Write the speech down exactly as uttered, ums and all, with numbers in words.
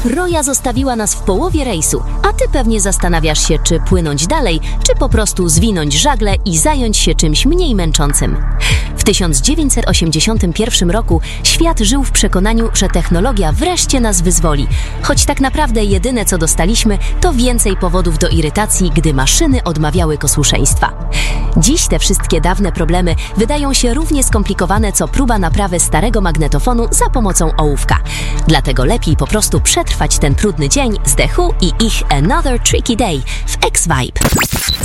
Roja zostawiła nas w połowie rejsu, a ty pewnie zastanawiasz się, czy płynąć dalej, czy po prostu zwinąć żagle i zająć się czymś mniej męczącym. W tysiąc dziewięćset osiemdziesiątym pierwszym roku świat żył w przekonaniu, że technologia wreszcie nas wyzwoli, choć tak naprawdę jedyne co dostaliśmy to więcej powodów do irytacji, gdy maszyny odmawiały posłuszeństwa. Dziś te wszystkie dawne problemy wydają się równie skomplikowane co próba naprawy starego magnetofonu za pomocą ołówka. Dlatego lepiej po prostu przetrwać ten trudny dzień z The Who i ich Another Tricky Day w X-Vibe.